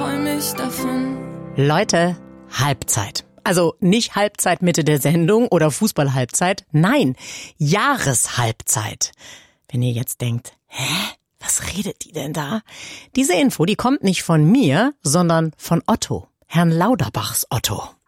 träum ich davon. Leute, Halbzeit. Also nicht Halbzeit Mitte der Sendung oder Fußballhalbzeit. Nein, Jahreshalbzeit. Wenn ihr jetzt denkt, was redet die denn da? Diese Info, die kommt nicht von mir, sondern von Otto, Herrn Lauterbachs Otto.